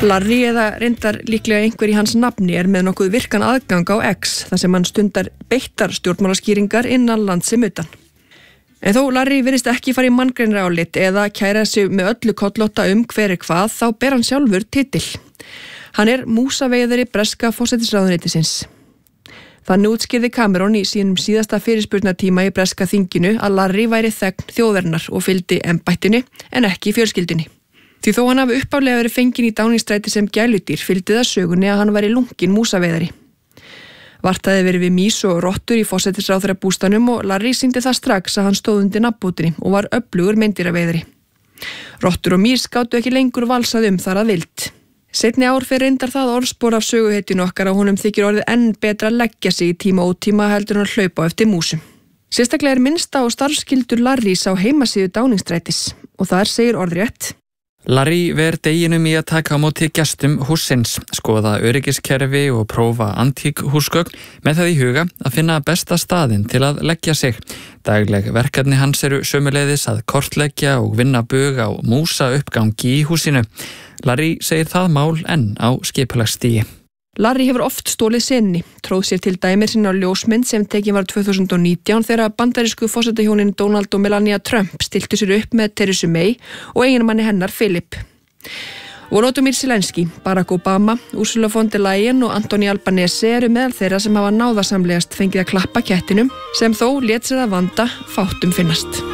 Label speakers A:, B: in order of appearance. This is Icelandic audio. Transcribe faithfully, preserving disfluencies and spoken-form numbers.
A: Larry, eða reyndar líklega einhver í hans nafni, er með nokkuð virkan aðgang á X, þar sem hann stundar beittar stjórnmálaskýringar innan lands sem utan. En þó Larry virðist ekki fara í manngreinrarálit eða kæra sig með öllu kollótta um hver er hvað, þá ber hann sjálfur titil. Hann er músaveiðari breska forsætisráðuneytisins. Þannig útskýrði Cameron í sínum síðasta fyrirspurnatíma í breska þinginu að Larry væri þegn þjóðarinnar og fylgdi embættinu en ekki fjölskyldunni. Því þó hann hafi uppálega verið fenginn í Downing-stræti sem gæludýr fylgdi það sögunni að hann væri lunginn músaveiðari. Vart hafði verið við mýs og rottur í forsætisráðherrabústanum og Larry sýndi það strax að hann stóð undir nafnbótinni og var öflugur meindýraveiðari. Rottur og mýs gátu ekki lengur valsað um þar að vild. Seinni ár fer reyndar það orðspor af söguhetjunu okkar að honum þykir orðið enn betra að leggja sig í tíma og tíma heldur hann að hlaupa eftir músum. Sérstaklega er minnst á starfskyldur Larrys á heimasíðu Downing-strætis og þar segir orðrétt:
B: Larry ver deginum í að taka á móti gestum hússins, skoða öryggiskerfi og prófa antíkhúsgögn með það í huga að finna besta staðinn til að leggja sig. Dagleg verkefni hans eru sömuleiðis að kortleggja og vinna bug á músa uppgangi í húsinu. Larry segir það mál enn á skipulagsstigi.
A: Larry hefur oft stólið senni, tróð sér til dæmis inn á ljósmynd sem tekin var tvö þúsund og nítján þegar bandarísku forsetahjónin Donald og Melania Trump stiltu sér upp með Theresa May og eiginmanni hennar Philip. Volodymyr Zelensky, Barack Obama, Ursula von der Leyen og Anthony Albanese eru meðal þeirra sem hafa náðarsamlegast fengið að klappa kettinum sem þó lét sér að vanda fátum finnast.